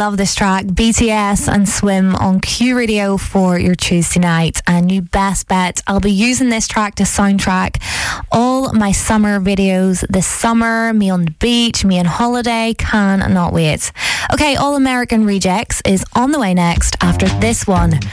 love this track. BTS and Swim on Q Radio for your Tuesday night. And you best bet I'll be using this track to soundtrack all my summer videos this summer. Me on the beach, me on holiday. Cannot wait. Okay, All American Rejects is on the way next after this one